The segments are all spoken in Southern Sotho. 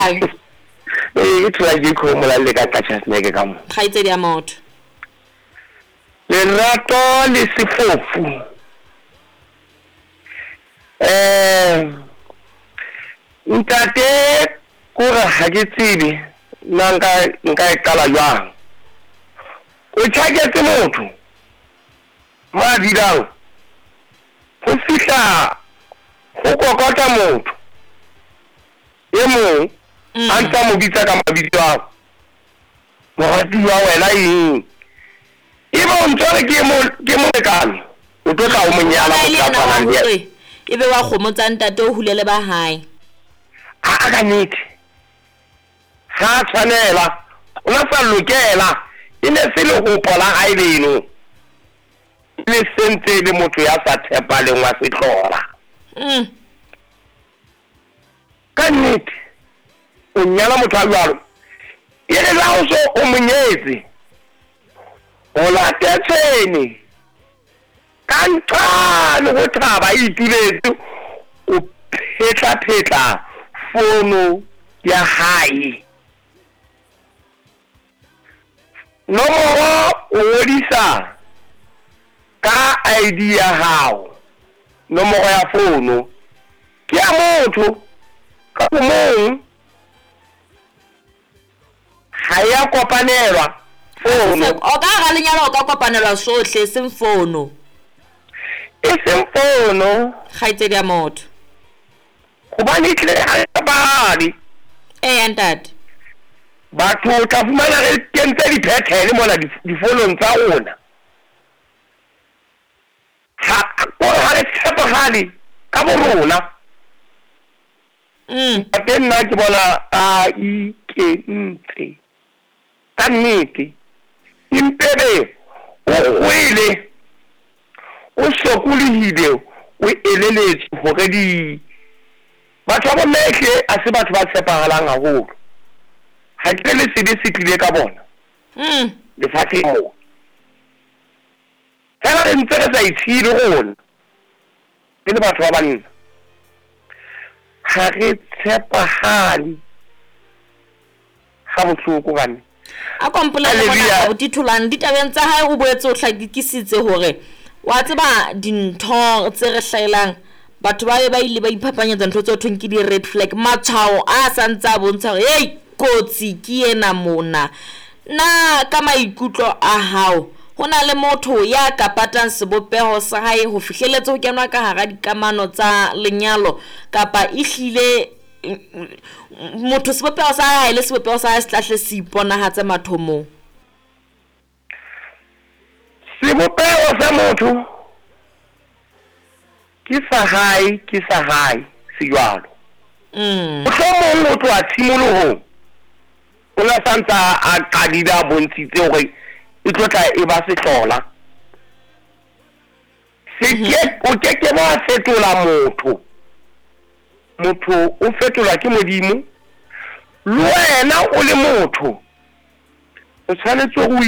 ke tla ke khomola le ka Qacha Snack ka mo khaitsedi ya motho lerato le sefofu ntate kore ha ke tsebe nka qala jwang o tshaketse motho ma didao go fihla go kokota motho e mong a ntse mo bitsa ka mabitso a morati wa wena eng e bo ntse ke mo lekane o tlo tla o monyala go tshwana le e be wa khomotsa ntate o hulele ba hae a ka nnete ga tshwanela o na sa lokela e ne se le go pola hae leno le sentse le motho ya sa tshepa le ngwa setlola ka nnete o nyala motho a jwalo e le la o so o monyetse o latetsene ka ntlhane go thaba e ituletse o phetla fono ya hae nomoro o ngodisa ka ID ya hao nomoro ya fono ke ya motho ka mong ha ya kopanelwa fono o ka ga lenyalo o ka kopanelwa sohle seng fono e seng fono khaitsedi ya motho gobane tle ha bahadi ntate batho tla fumana re kentse diphethele mona difonong tsa rona ha re tshepagale ka bo rona ate nna ke bona a ikentse ka nnete impebe o gwele o sokolehile o eleletse gore batho ba bomehle a se batho ba tshepagalang haholo ha ke le se tlile ka bona lefatsheng mo fela re ntse re sa itshile gona le batho ba banna ha re tshepagale ga botlhoko gane a kompolele bona o ditholane ditabeng tsa hae o boetse o hlakikisitse hore wa tseba dintho tse re hlaelang batho ba ile ba iphapanyetsa ntho tse thweng ke di red flag matshwao a santsa bontsha hore hey kotsi ke ena mona na ka maikutlo a hao hona le motho ya ka patang sebopeho sa hae ho fihleletse ho kenwa ka hara dikamano tsa lenyalo kapa ihlile motho sebopeho sa hae le sebopeho sa hae se tlahle se iponahatse mathomong sebopeho sa motho ke sa hae se jwalo mohlomong motho a tshimolohong o la santsa a qadida bontshitse hore e tlotla e ba sehlola o keke ba fetola motho o fetola ke modimo le wena o le motho o tshwanetse go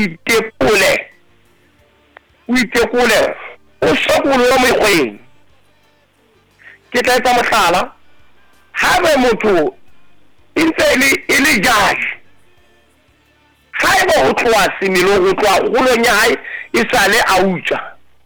itekole o shokolola mekgweng ke tla etsa mohlala ha be motho ntse e le jaji ha e ba ho tloa semelo go tloa golong ya hae e sale a utswa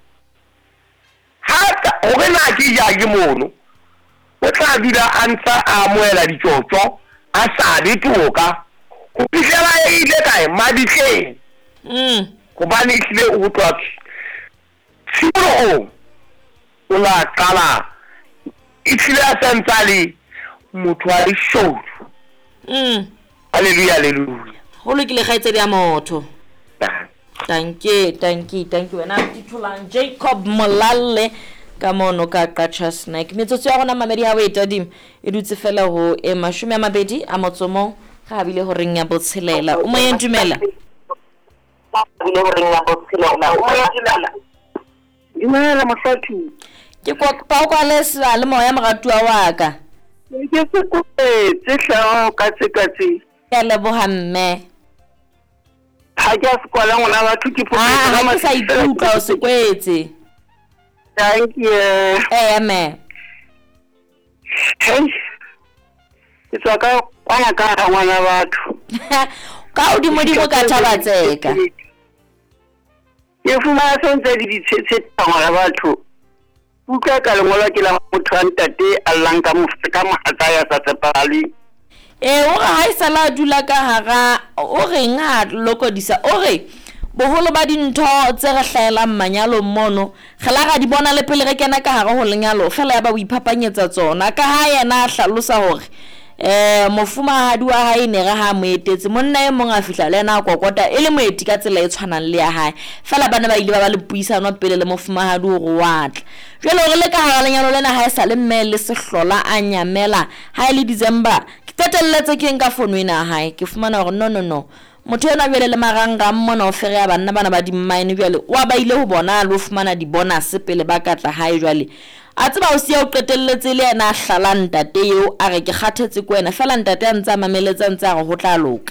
ha gore na ke jaji mono o tla dira a ntsa a amoela ditjotjo a sa di toka go fihlela e ile kae maditleng gobane e tlile o tloa tshimologong o la qala e tlile a santsale motho a leshodu haleluya go lokile khaitsedi ya motho thank you wena ditholang Jacob Molalle ka mono ka Qacha Snack metsotso ya rona mamedi ha we tadim e dutse fela ho e 20 a motsomo ga bile ho reng ya botshelela o mo yentumela Dumela mohlaki ke kwa kwa lesa le moya mogatua wa ka ke se tse hlago ka tsekatse ya leboha mme ha ke a sekola ngwana batho ke ga sa ikutlwa o sekwetse thank you me hey ke tswa ka wana ka ga ngwana batho ka hodimo ka thabatseka ke fumana sentse di ditshetse ngwana batho utlwa ka lengolo ke la motho wa ntate a llang ka mohatsa ya sa tsepali o ga ha isala dula ka hara o re nga lokodisa o re boholo ba dintho tse re hlaelang manyalo mono gela ga di bona le pele re kena ka hara ho lenyalo fela ya ba o iphapanyetsa tsona ka ha yena a hlalosa hore mofumahadi wa hae ne re ha moetetse monna e mong a fihla le yena a kokota e le moeti ka tsela e tshwanang le ya hae fela bana ba ile ba le puisano pele le mofumahadi o go watla jwale re le ka hara lenyalo lena ha e sa le mme le sehlola a nyamela ha ile December ke tetelletse ke nka fono ena hae ke fumana hore no motho ena bele le maranga mmona o fere ya bana ba di mine jwale wa ba ile ho bona le o fumana di bonus pele ba katla hae jwale a tseba o sia o qetelletse le yena hlala ntate eo a re ke kgathetse ko wena fela ntate a ntse mameletsa ntse a go tla loka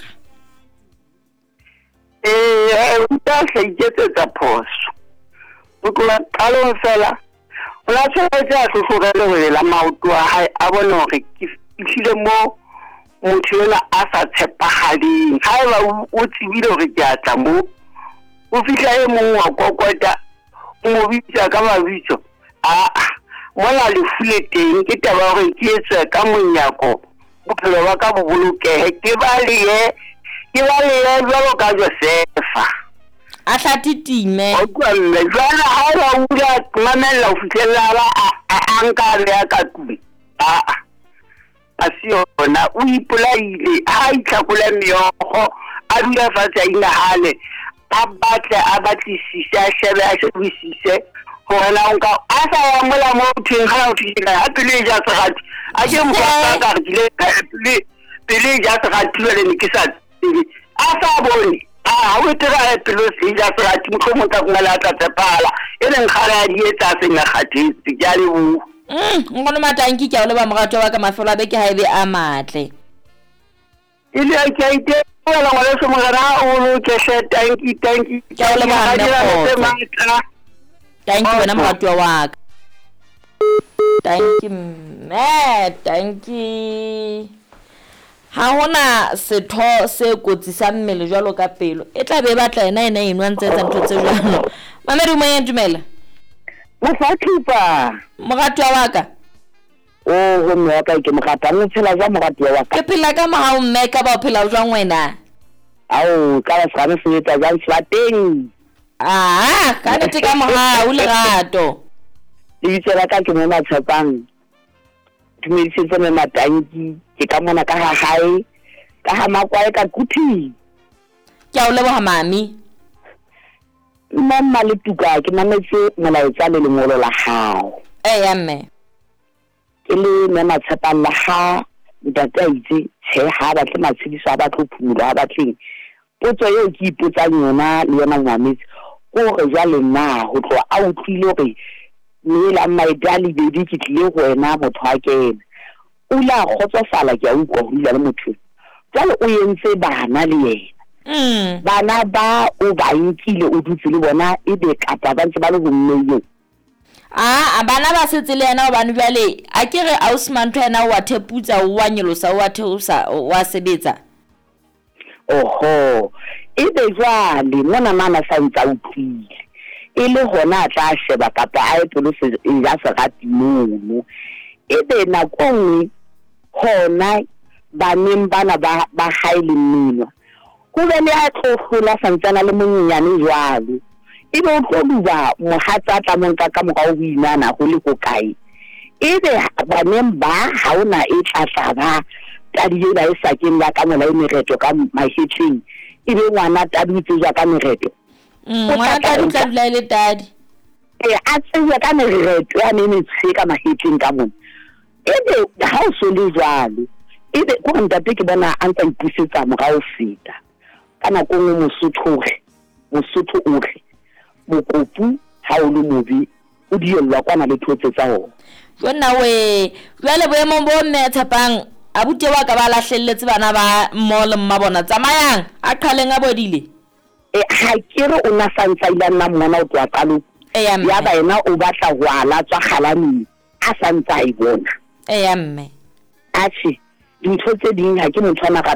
o ta sa iketsetsa phoso o tla qalong fela o la tshwetsa a hlohlogele ho la maoto a hae a bone hore ke fihlile mo motho yona a sa tshepahaleng ha eba o tsebile hore ke atla mo o fihla e mong wa kokota o mo bitsa ka mabitso mola le fule teng ke taba hore ke etse ka monyako bophelo ba ka bo bolokehe ke ba le jwalo ka Josefa a hlatitime o kwalle jwale ha ba ula mamella o fihlella ba a nka le ya ka tumi asi yona o ipolaile a itlhakole meogo a dula fatshe a inahale a batlisise a shebe a shebisise gore na nka a sa ya mola mo theng ga o fitlhela a pele ja segati a ke mo ka re pele ja segati le ne ke sa a sa bone a o tira pele se ja segati mo mo ka ngala ta tsepala e leng khara di etsa se nga khathetse ja le bu ngono matanki ke a le ba morato wa ka mafelo a beke ha ebe a matle ile a ke ite wala ngwana se mogara o lo ke se tanki ke a le ba mma thank you wena morato wa ka thank you ha hona setho se kotsi sa mmele jwalo ka pelo e tla be batla ena enwa ntse tsa ntho tse jwalo mamedi mo ye dumela Mofatlipa morato wa ka go mme wa ka ke mogata mme tshela ja morato wa ka ke phela ka mahao mme ka ba phela jwang wena ao ka ba sa me feta ja tshwateng ka nete ka mahao le gato di tsela ka ke mo matshapang ke me ditse me matanki ke ka mona ka ha hae ka ha makwa ka kuthi ke a o leboga mami mama le tuka ke mametse molaetsa le lengolo la hao ya mme ke le mama tshapang la ha ntate a itse tshe ha ba tle matshidiso a ba tlo phumula ha ba tleng potso eo ke ipotsang yona le yona ngwametsi gore jale na ho tlo a utlwile hore le la maida le bedi ke tlile go wena motho a kena o la khotsofala ke a utlwa ho ile le motho jale o yentse bana le yena bana ba o ba nkile o dutse le bona e be kapa ba ntse ba le bommeyo bana ba setse le yena ba nbale a ke re Ausman thena wa theputsa wa nyelosa wa theusa wa sebetsa oho e be jwale mona mama sa ntsa utlwile e le hona tla sheba kapa a etlo se ya se gati mono e be na kongwe hona baneng bana ba haile mmino go be le a tlogola santsana le monyenyane jwalo e be o tlo duba mohatsa tla monka ka moka o buinana go le go kae e be baneng ba ha ona e tla ba tadi e ba e sakeng la ka mola e mereto ka mahetleng e be ngwana tadutse ja ka mereto ngwana tadutse dula ile tadi a tsaya ka mereto ya ne tse ka mahetleng ka mona e be ha o so le jwalo e be go ntate ke bona a ntse ipusetsa morao feta kana go Mosotho ohle mokopu ha o le mobi o diellwa kwana le thotse tsa ho jona we jwale boemo bo mme Tshapang abute wa ka ba lahlelletse bana ba mole mmabona tsamayang a qhaleng a bodile ha ke re o na santsa ile nna mmona o twa qalo ya ba ena o batla go ala tswa khalani a santsa I bona ya mme achi dintho tse ding ha ke motho ana